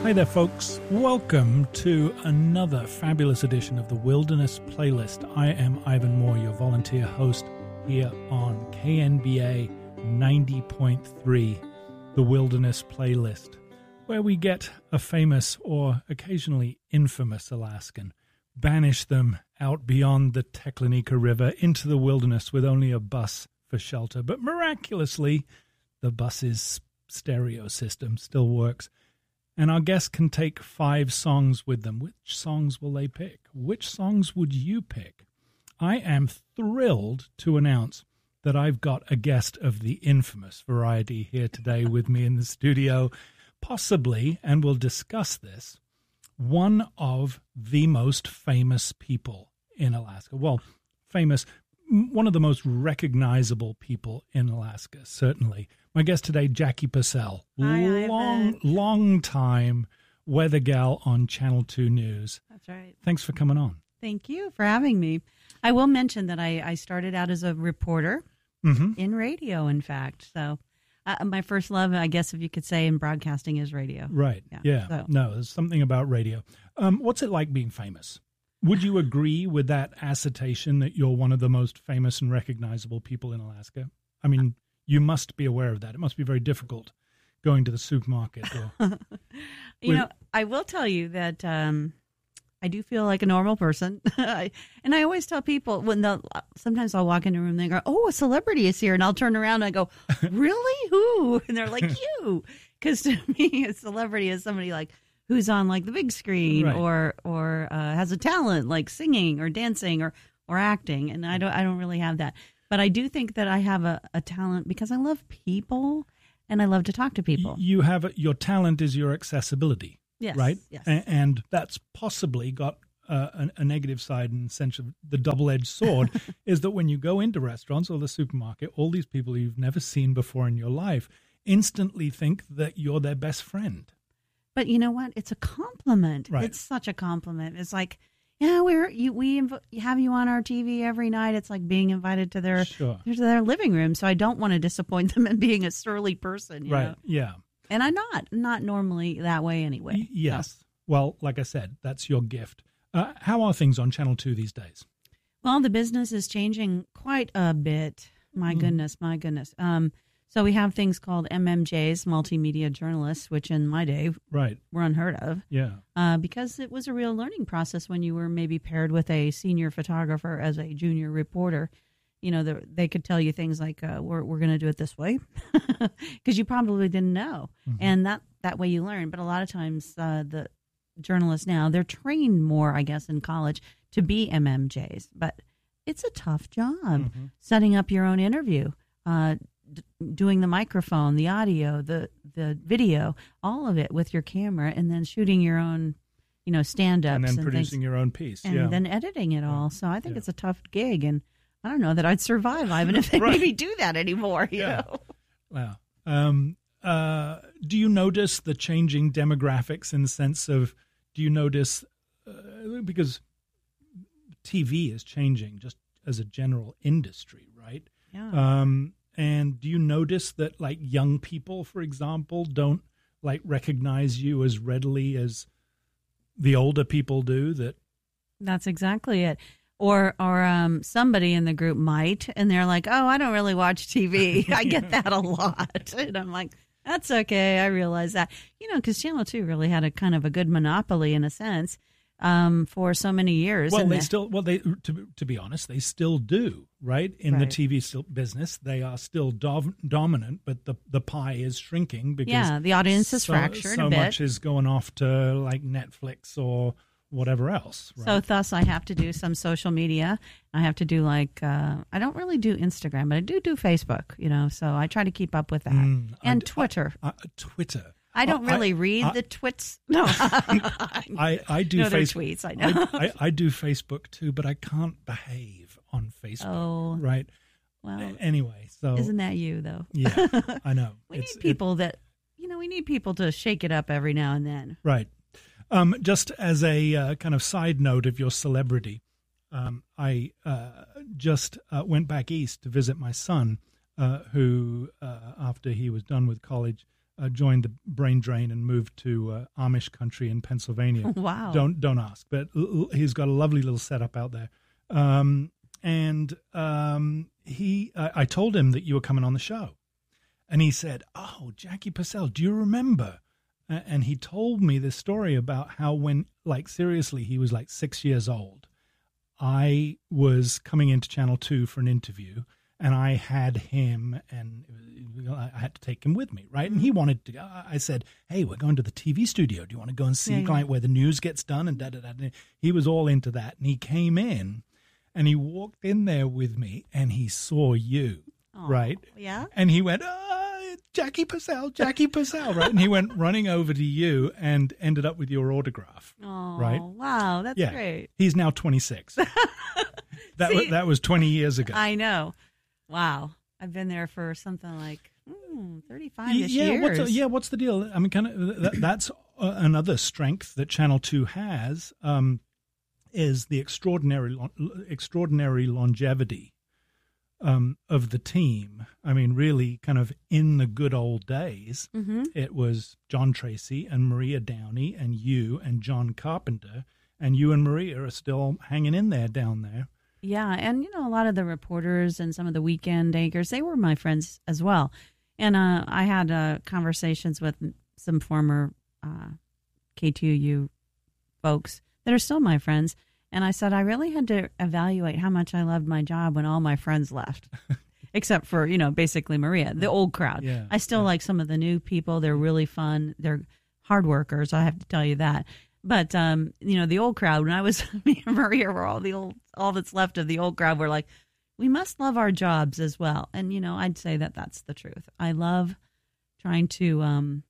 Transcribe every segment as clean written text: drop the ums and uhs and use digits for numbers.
Hi there, folks. Welcome to another fabulous edition of the Wilderness Playlist. I am Ivan Moore, your volunteer host here on KNBA 90.3, the Wilderness Playlist, where we get a famous or occasionally infamous Alaskan, banish them out beyond the Teklanika River into the wilderness with only a bus for shelter. But miraculously, the bus's stereo system still works. And our guests can take 5 songs with them. Which songs will they pick? Which songs would you pick? I am thrilled to announce that I've got a guest of the infamous variety here today with me in the studio. Possibly, and we'll discuss this, one of the most famous people in Alaska. Well, famous, one of the most recognizable people in Alaska, certainly. My guest today, Jackie Purcell, long time weather gal on Channel 2 News. That's right. Thanks for coming on. Thank you for having me. I will mention that I started out as a reporter in radio, in fact. So my first love, I guess, if you could say, in broadcasting is radio. Right. Yeah. So. No, there's something about radio. What's it like being famous? Would you agree with that assertion that you're one of the most famous and recognizable people in Alaska? I mean, you must be aware of that. It must be very difficult going to the supermarket. Or I will tell you that I do feel like a normal person. And I always tell people, sometimes I'll walk into a room and they go, "Oh, a celebrity is here." And I'll turn around and I go, "Really? Who?" And they're like, "You." Because to me, a celebrity is somebody like who's on like the big screen, right, or has a talent like singing or dancing or acting. And I don't really have that. But I do think that I have a talent because I love people and I love to talk to people. You have your talent is your accessibility, yes, right? Yes. And that's possibly got a negative side in the sense of the double-edged sword is that when you go into restaurants or the supermarket, all these people you've never seen before in your life instantly think that you're their best friend. But you know what? It's a compliment. Right. It's such a compliment. It's like, yeah, we have you on our TV every night. It's like being invited to their living room. So I don't want to disappoint them in being a surly person. You know? Yeah. And I'm not normally that way anyway. Yes. So. Well, like I said, that's your gift. How are things on Channel 2 these days? Well, the business is changing quite a bit. My goodness. So we have things called MMJs, multimedia journalists, which in my day were unheard of. Yeah. Because it was a real learning process when you were maybe paired with a senior photographer as a junior reporter. You know, they could tell you things like, we're going to do it this way, because you probably didn't know. Mm-hmm. And that way you learn. But a lot of times the journalists now, they're trained more, I guess, in college to be MMJs. But it's a tough job, setting up your own interview, doing the microphone, the audio, the video, all of it with your camera, and then shooting your own, stand-ups. And then producing your own piece. And then editing it all. So I think it's a tough gig, and I don't know that I'd survive, Ivan, if they maybe do that anymore, you know? Wow. Do you notice the changing demographics in the sense of, do you notice, because TV is changing just as a general industry, right? Yeah. And do you notice that, like, young people, for example, don't, like, recognize you as readily as the older people do? That's exactly it. Or somebody in the group might, and they're like, "Oh, I don't really watch TV." I get that a lot. And I'm like, that's okay. I realize that. Because Channel 2 really had a kind of a good monopoly in a sense for so many years. Well, to be honest, they still do, right? In the TV business, they are still dominant, but the pie is shrinking because the audience is fractured so a bit. Much is going off to like Netflix or whatever else. Right? So thus I have to do some social media. I have to do I don't really do Instagram, but I do Facebook, so I try to keep up with that. And Twitter. Twitter. I don't really read the twits. No. I do Facebook. Tweets, I know. I do Facebook too, but I can't behave on Facebook. Oh. Right. Well, anyway, so. Isn't that you though? Yeah, I know. We need people to shake it up every now and then. Right. Just as a kind of side note of your celebrity, I just went back east to visit my son, who, after he was done with college, joined the Brain Drain and moved to Amish country in Pennsylvania. Wow! Don't ask, but he's got a lovely little setup out there. I told him that you were coming on the show, and he said, "Oh, Jackie Purcell, do you remember?" And he told me this story about how when, seriously, he was 6 years old. I was coming into Channel 2 for an interview, and I had him, and I had to take him with me, right? And he wanted to. I said, "Hey, we're going to the TV studio. Do you want to go and see where the news gets done?" And da-da-da. He was all into that, and he came in, and he walked in there with me, and he saw you, right? Yeah. And he went, Jackie Purcell, right? And he went running over to you and ended up with your autograph, right? Wow, that's great. He's now 26. That was 20 years ago. I know. Wow. I've been there for something like 35-ish years. What's the deal? I mean, that's another strength that Channel 2 has, is the extraordinary longevity of the team. I mean, really kind of in the good old days, it was John Tracy and Maria Downey and you and John Carpenter, and you and Maria are still hanging in there down there. Yeah, and a lot of the reporters and some of the weekend anchors, they were my friends as well. And I had conversations with some former K2U folks that are still my friends. And I said, I really had to evaluate how much I loved my job when all my friends left, except for, basically Maria, the old crowd. Yeah, I still like some of the new people. They're really fun. They're hard workers. I have to tell you that. But, the old crowd, when I was, me and Maria were all that's left of the old crowd, we're like, we must love our jobs as well. And, I'd say that that's the truth. I love trying to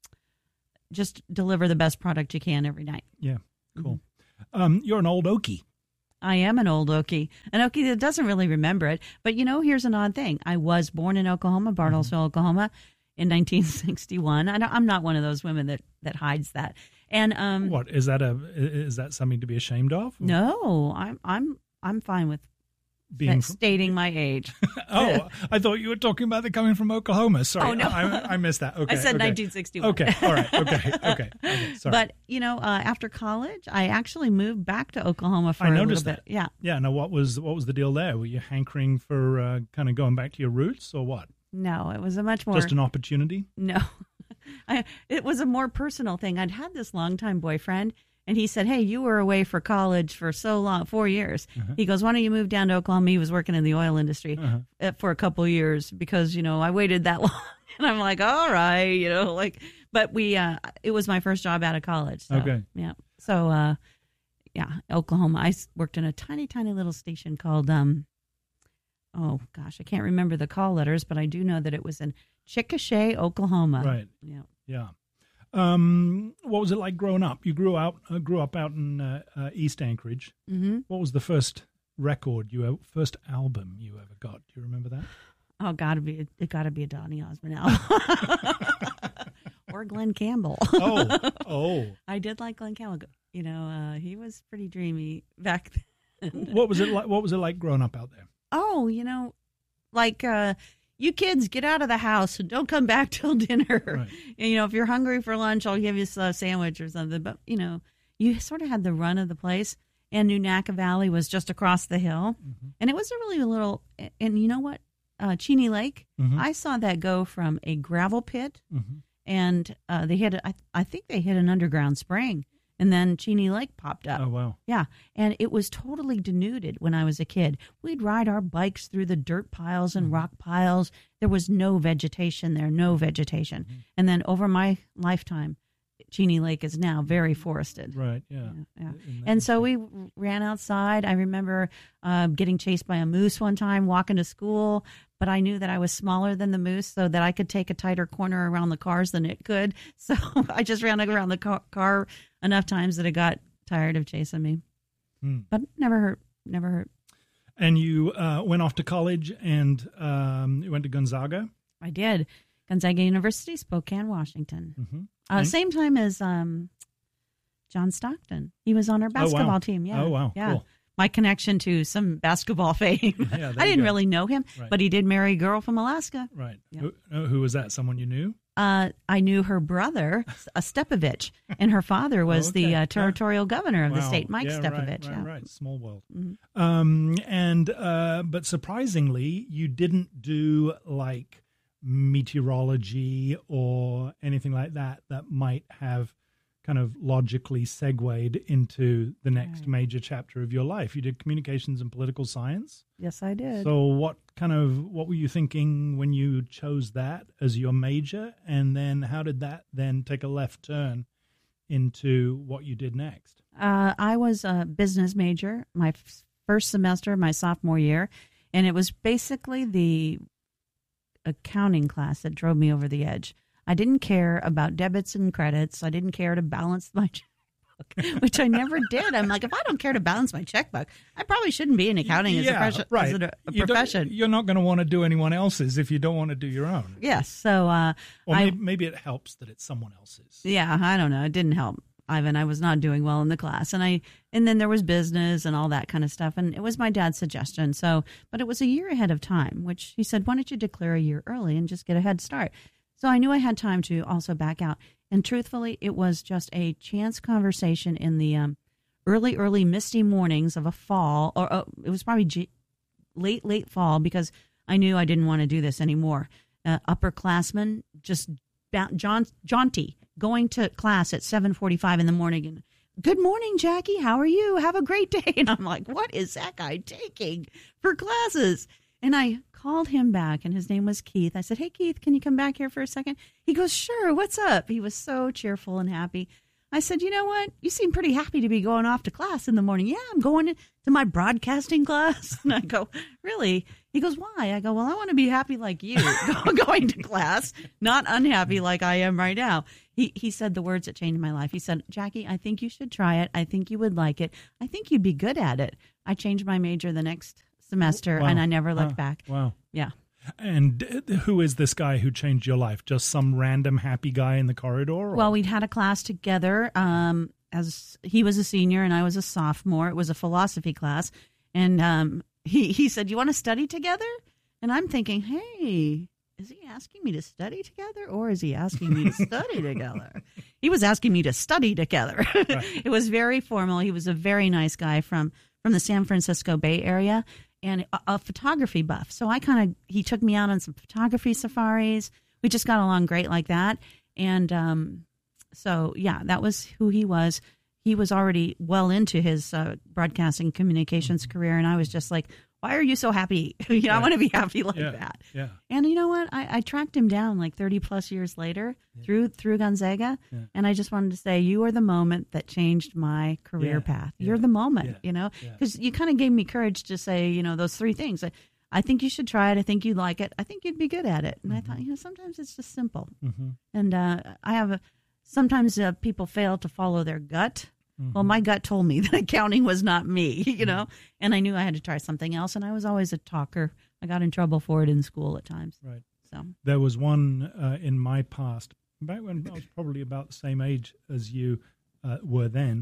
just deliver the best product you can every night. Yeah, cool. You're an old Okie. I am an old Okie. An Okie that doesn't really remember it. But, here's an odd thing. I was born in Oklahoma, Bartlesville, Oklahoma, in 1961. I'm not one of those women that hides that. And what is that? Is that something to be ashamed of? No, I'm fine with stating my age. Oh, I thought you were talking about the coming from Oklahoma. Sorry, no. I missed that. Okay, I said 1961. Okay, all right, okay. Sorry. But after college, I actually moved back to Oklahoma for a little bit. Yeah. Now, what was the deal there? Were you hankering for kind of going back to your roots, or what? No, it was a much more just an opportunity. No, it was a more personal thing. I'd had this longtime boyfriend. And he said, hey, you were away for college for so long, 4 years. He goes, why don't you move down to Oklahoma? He was working in the oil industry for a couple of years because, I waited that long. And I'm like, all right, but it was my first job out of college. So, okay. Yeah. So, Oklahoma. I worked in a tiny, tiny little station called, I can't remember the call letters, but I do know that it was in Chickasha, Oklahoma. Right. Yeah. Yeah. What was it like growing up? You grew up out in East Anchorage. Mm-hmm. What was the first first album you ever got? Do you remember that? Oh, it gotta be a Donny Osmond album. Or Glenn Campbell. Oh. I did like Glenn Campbell. He was pretty dreamy back then. What was it like? What was it like growing up out there? Oh, you kids get out of the house and don't come back till dinner. Right. And, if you're hungry for lunch, I'll give you a sandwich or something. But, you sort of had the run of the place. And Nunaka Valley was just across the hill. Mm-hmm. And it was a really little, and you know what? Cheney Lake, I saw that go from a gravel pit and they hit, I think they hit an underground spring. And then Cheney Lake popped up. Oh, wow. Yeah. And it was totally denuded when I was a kid. We'd ride our bikes through the dirt piles and rock piles. There was no vegetation there, no vegetation. Mm-hmm. And then over my lifetime, Cheney Lake is now very forested. Right, yeah. And so we ran outside. I remember getting chased by a moose one time, walking to school. But I knew that I was smaller than the moose so that I could take a tighter corner around the cars than it could. So I just ran around the car enough times that it got tired of chasing me. But never hurt. And you went off to college and you went to Gonzaga? I did. Gonzaga University, Spokane, Washington. Mm-hmm. Same time as John Stockton. He was on our basketball team. Yeah. Oh, wow. Yeah. Cool. My connection to some basketball fame. Yeah, I didn't really know him, but he did marry a girl from Alaska. Right. Yep. Who was that? Someone you knew? I knew her brother, Stepovich, and her father was the territorial governor of the state, Mike Stepovich. Right. Small world. Mm-hmm. But surprisingly, you didn't do like meteorology or anything like that might have kind of logically segued into the next major chapter of your life. You did communications and political science. Yes, I did. So what were you thinking when you chose that as your major? And then how did that then take a left turn into what you did next? I was a business major my first semester of my sophomore year, and it was basically the accounting class that drove me over the edge. I didn't care about debits and credits. I didn't care to balance my checkbook, which I never did. I'm like, if I don't care to balance my checkbook, I probably shouldn't be in accounting as a profession. You're not going to want to do anyone else's if you don't want to do your own. Yes. So, maybe it helps that it's someone else's. Yeah, I don't know. It didn't help, Ivan. I was not doing well in the class, and then there was business and all that kind of stuff, and it was my dad's suggestion. So, but it was a year ahead of time, which he said, why don't you declare a year early and just get a head start? So I knew I had time to also back out. And truthfully, it was just a chance conversation in the early misty mornings of a fall, or it was probably late fall, because I knew I didn't want to do this anymore. Upperclassmen, just jaunty, going to class at 7:45 in the morning. And, good morning, Jackie. How are you? Have a great day. And I'm like, what is that guy taking for classes? And I called him back, and his name was Keith. I said, hey, Keith, can you come back here for a second? He goes, sure, what's up? He was so cheerful and happy. I said, you know what? You seem pretty happy to be going off to class in the morning. Yeah, I'm going to my broadcasting class. And I go, really? He goes, why? I go, well, I want to be happy like you, going to class, not unhappy like I am right now. He said the words that changed my life. He said, Jackie, I think you should try it. I think you would like it. I think you'd be good at it. I changed my major the next semester, and I never looked back. Wow. Yeah. And who is this guy who changed your life? Just some random happy guy in the corridor? Or? Well, we'd had a class together as he was a senior and I was a sophomore. It was a philosophy class. And he said, you want to study together? And I'm thinking, hey, is he asking me to study together, or is he asking me to study together? He was asking me to study together. Right. It was very formal. He was a very nice guy from the San Francisco Bay Area, and a photography buff. So he took me out on some photography safaris. We just got along great like that. And so, yeah, that was who he was. He was already well into his broadcasting communications career. And I was just like, why are you so happy? I want to be happy like that. Yeah. And you know what? I tracked him down like 30 plus years later through Gonzaga. Yeah. And I just wanted to say, you are the moment that changed my career path. You're the moment, because you kind of gave me courage to say, those three things. I think you should try it. I think you'd like it. I think you'd be good at it. And I thought, sometimes it's just simple. Mm-hmm. And sometimes people fail to follow their gut. Mm-hmm. Well, my gut told me that accounting was not me, and I knew I had to try something else. And I was always a talker. I got in trouble for it in school at times. Right. So there was one in my past, back when I was probably about the same age as you were then.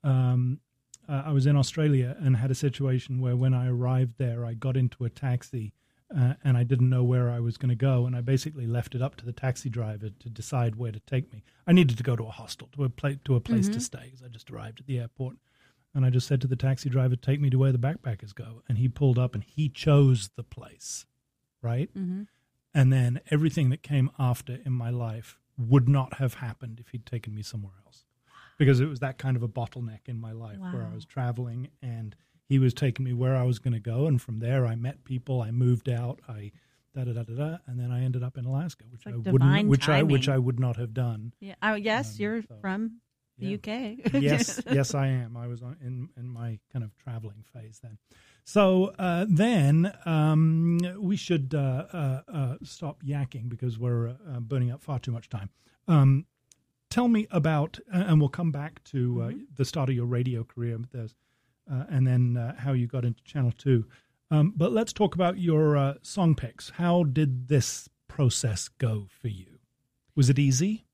I was in Australia and had a situation where when I arrived there, I got into a taxi and I didn't know where I was going to go. And I basically left it up to the taxi driver to decide where to take me. I needed to go to a hostel, to a place to stay, because I just arrived at the airport. And I just said to the taxi driver, take me to where the backpackers go. And he pulled up and he chose the place, right? Mm-hmm. And then everything that came after in my life would not have happened if he'd taken me somewhere else. Because it was that kind of a bottleneck in my life where I was traveling and he was taking me where I was going to go. And from there, I met people, I moved out, and then I ended up in Alaska, which I would not have done. Yeah. Oh, yes, you're from the UK. Yes, I am. I was in my kind of traveling phase then. So then we should stop yakking because we're burning up far too much time. Tell me about, and we'll come back to the start of your radio career, and then how you got into Channel 2. But let's talk about your song picks. How did this process go for you? Was it easy?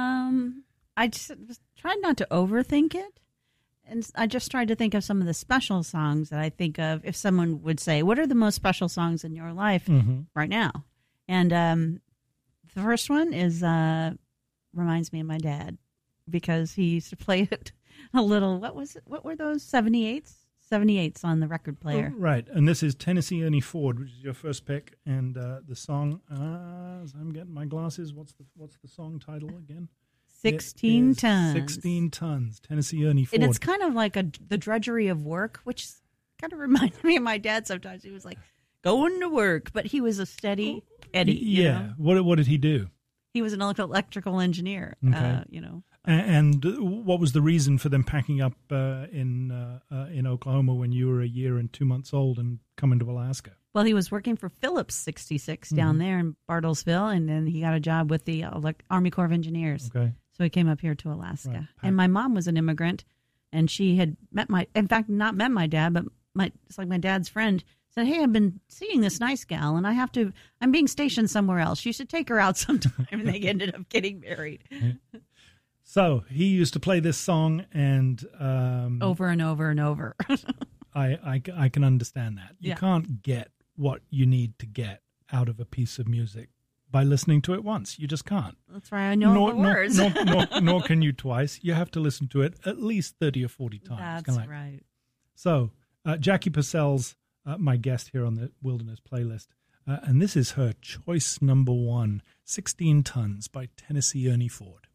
I just tried not to overthink it. And I just tried to think of some of the special songs that I think of if someone would say, what are the most special songs in your life right now? And The first one is reminds me of my dad because he used to play it a little. What was it? What were those 78s? 78s on the record player. Oh, right, and this is Tennessee Ernie Ford, which is your first pick, and the song. As I'm getting my glasses, what's the song title again? 16 Tons. 16 Tons. Tennessee Ernie Ford. And it's kind of like the drudgery of work, which kind of reminds me of my dad. Sometimes he was like going to work, but he was a steady Eddie. Yeah. You know? What did he do? He was an electrical engineer. Okay. And what was the reason for them packing up in Oklahoma when you were a year and 2 months old and coming to Alaska? Well, he was working for Phillips 66 down there in Bartlesville, and then he got a job with the Army Corps of Engineers. Okay. So he came up here to Alaska. Right. And my mom was an immigrant, and she had not met my dad, but it's like my dad's friend said, "Hey, I've been seeing this nice gal, and I'm being stationed somewhere else. You should take her out sometime." And they ended up getting married. So he used to play this song and over and over and over. I can understand that. You can't get what you need to get out of a piece of music by listening to it once. You just can't. That's right. I know the words. Nor can you twice. You have to listen to it at least 30 or 40 times. That's right. So Jackie Purcell's my guest here on the Wilderness Playlist. And this is her choice number 1, 16 Tons by Tennessee Ernie Ford.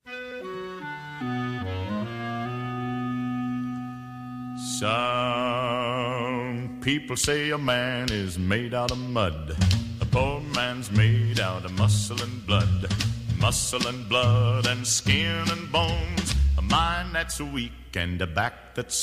Some people say a man is made out of mud. A poor man's made out of muscle and blood and skin and bones. A mind that's weak and a back that's